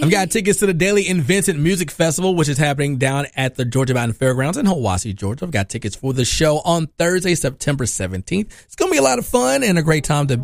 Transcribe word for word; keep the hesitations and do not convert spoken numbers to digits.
I've got tickets to the Daily and Vincent Music Festival, which is happening down at the Georgia Mountain Fairgrounds in Hiwassee, Georgia. I've got tickets for the show on Thursday, September seventeenth. It's going to be a lot of fun and a great time to be